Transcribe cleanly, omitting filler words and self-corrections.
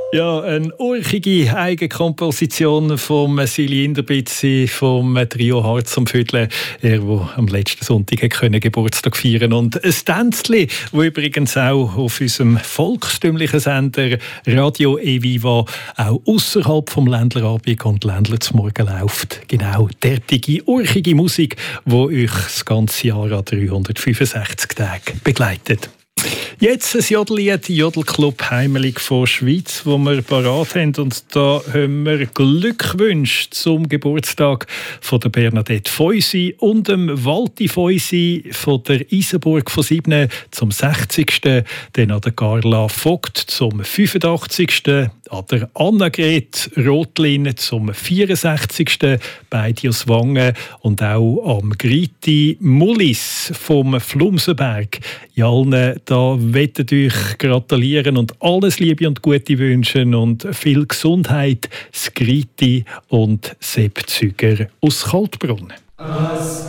Ja, eine urchige Eigenkomposition vom Silly Inderbitzi vom Trio Harz am Viertel, der am letzten Sonntag Geburtstag feiern konnte. Und ein Tänzli, das übrigens auch auf unserem volkstümlichen Sender Radio Eviva auch außerhalb vom Ländlerabend und Ländler zum Morgen läuft. Genau, derartige, urchige Musik, die euch das ganze Jahr an 365 Tagen begleitet. Jetzt ein Jodellied, Jodelclub Heimelig von Schweiz, wo wir parat haben. Und da haben wir Glückwünsche zum Geburtstag von der Bernadette Feusi und dem Walti Feusi von der Isenburg von Sibne zum 60. Dann an der Carla Vogt zum 85. An der Annegret Rotlin zum 64. Beide aus Wangen. Und auch am Griti Mullis vom Flumsenberg. Allen da möchten euch gratulieren und alles Liebe und Gute wünschen und viel Gesundheit, Skriti und Sepp Züger aus Kaltbrunn.